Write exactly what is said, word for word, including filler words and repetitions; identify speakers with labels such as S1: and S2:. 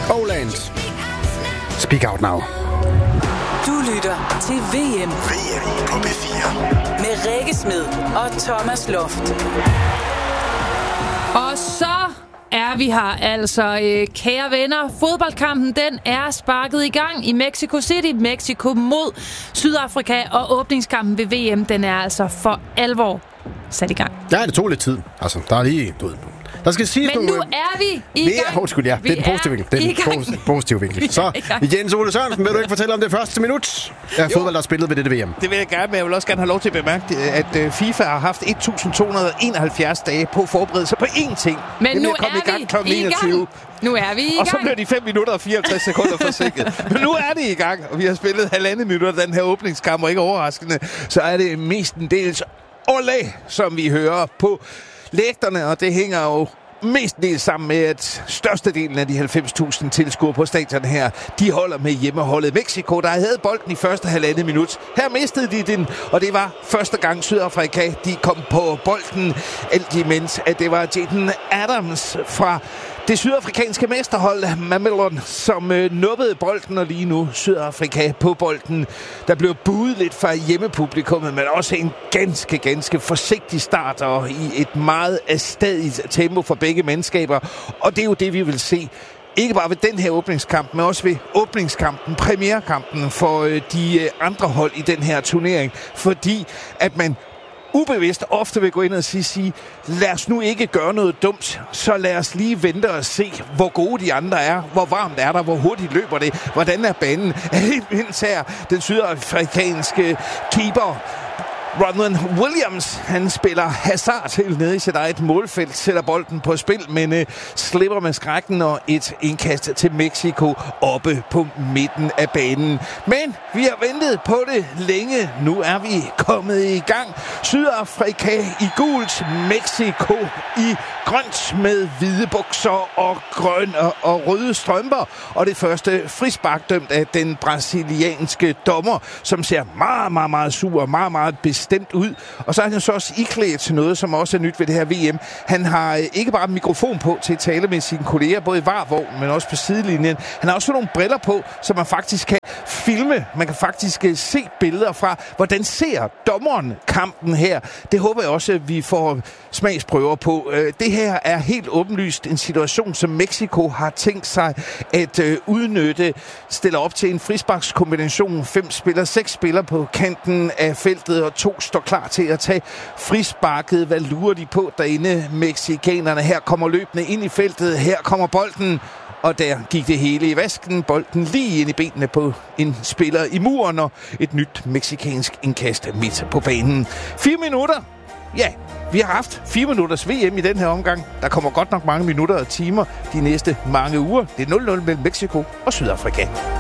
S1: Oland. Speak Out Now.
S2: Du lytter til V M.
S3: V M på B fire.
S2: Med Rikke Smed og Thomas Loft.
S4: Og så er vi her altså, øh, kære venner. Fodboldkampen, den er sparket i gang i Mexico City. Mexico mod Sydafrika, og åbningskampen ved V M, den er altså for alvor sat i gang.
S1: Ja, det tog lidt tid. Altså, der er lige... Du ved, der skal siges
S4: Men nu
S1: nogle...
S4: er vi i
S1: det
S4: gang.
S1: Er, undskyld, ja. Det er den positive vinkel. Det er den positive vinkel. Så, Jens Ole Sørensen, vil du ikke fortælle om det første minut af fodbold, der er spillet ved dette V M?
S5: Det vil jeg gerne, men jeg vil også gerne have lov til at bemærke, at FIFA har haft et tusind to hundrede og enoghalvfjerds dage på at forberede sig på én ting.
S4: Men nu er
S5: i gang
S4: vi i gang. Nu er vi i gang.
S5: Og så bliver de fem minutter og fireoghalvtreds sekunder forsinket. Men nu er det i gang, og vi har spillet halvandet minutter den her åbningskamp, og ikke overraskende, så er det mestendels olé, som vi hører på lægterne, og det hænger jo mestendels sammen med, at størstedelen af de halvfems tusind tilskuere på stadion her, de holder med hjemmeholdet Mexico, der havde bolden i første halvandet minut. Her mistede de den, og det var første gang Sydafrika, de kom på bolden, alt imens at det var Jaden Adams fra det sydafrikanske mesterhold Mamelon, som øh, nubbede bolden, og lige nu Sydafrika på bolden. Der blev buet lidt fra hjemmepublikummet, men også en ganske, ganske forsigtig start, og i et meget afstadigt tempo for begge mandskaber. Og det er jo det, vi vil se. Ikke bare ved den her åbningskamp, men også ved åbningskampen, premierkampen for øh, de øh, andre hold i den her turnering. Fordi at man ubevidst ofte vil gå ind og sige, sige, lad os nu ikke gøre noget dumt, så lad os lige vente og se, hvor gode de andre er, hvor varmt er der, hvor hurtigt løber det, hvordan er banen. Helt mindst her, den sydafrikanske keeper Ronwen Williams, han spiller hasard helt nede i sit eget målfelt, sætter bolden på spil, men øh, slipper med skrækken og et indkast til Mexico oppe på midten af banen. Men vi har ventet på det længe. Nu er vi kommet i gang. Sydafrika i gult, Mexico i grønt med hvide bukser og grønne og, og røde strømper. Og det første frispark dømt af den brasilianske dommer, som ser meget, meget, meget sur og meget, meget bestemt ud. Og så er han så også iklædt til noget, som også er nyt ved det her V M. Han har ikke bare en mikrofon på til at tale med sine kolleger, både i varvogn, men også på sidelinjen. Han har også nogle briller på, så man faktisk kan filme. Man kan faktisk se billeder fra, hvordan ser dommeren kampen her. Det håber jeg også, at vi får smagsprøver på. Det her er helt åbenlyst en situation, som Mexico har tænkt sig at udnytte. Stiller op til en frisparkskombination. Fem spillere, seks spillere på kanten af feltet, og to står klar til at tage frisparket. Hvad lurer de på derinde, mexikanerne? Her kommer løbende ind i feltet. Her kommer bolden. Og der gik det hele i vasken. Bolden lige ind i benene på en spiller i muren, og et nyt mexikansk indkast midt på banen. Fire minutter. Ja, vi har haft fire minutters V M i den her omgang. Der kommer godt nok mange minutter og timer de næste mange uger. Det er nul nul mellem Mexico og Sydafrika.